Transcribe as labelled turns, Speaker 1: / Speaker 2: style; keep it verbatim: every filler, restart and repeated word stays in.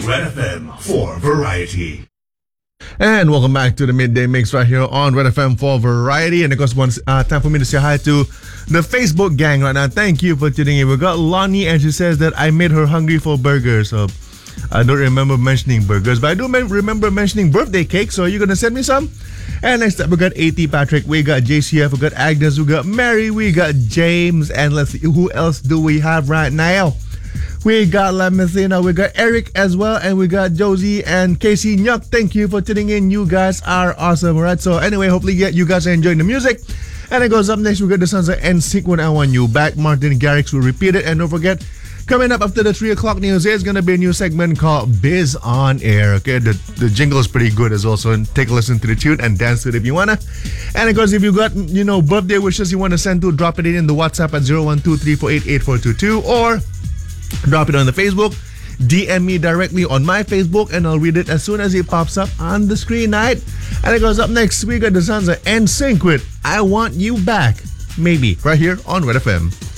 Speaker 1: Red F M for Variety.
Speaker 2: And welcome back to the Midday Mix right here on Red F M for Variety. And of course, one uh, time for me to say hi to the Facebook gang right now. Thank you for tuning in. We got Lonnie, and she says that I made her hungry for burgers. So I don't remember mentioning burgers, but I do me- remember mentioning birthday cake. So are you going to send me some? And next up, we got A T Patrick, we got J C F, we got Agnes, we got Mary, we got James, and let's see, who else do we have right now? We got La Messina, we got Eric as well, and we got Josie and Casey Nyuk. Thank you for tuning in. You guys are awesome, alright? So anyway, hopefully you guys are enjoying the music. And it goes up next, we got the sons of N Sync When I Want You Back. Martin Garrix will repeat it. And don't forget, coming up after the three o'clock news, there's going to be a new segment called Biz on Air. Okay, the, the jingle is pretty good as well, so take a listen to the tune and dance to it if you want to. And of course, if you got, you know, birthday wishes you want to send to, drop it in the WhatsApp at zero one two three four eight eight four two two, or drop it on the Facebook. D M me directly on my Facebook, and I'll read it as soon as it pops up on the screen, right? And it goes up next, we got the sons of N Sync with I Want You Back. Maybe, right here on Red F M.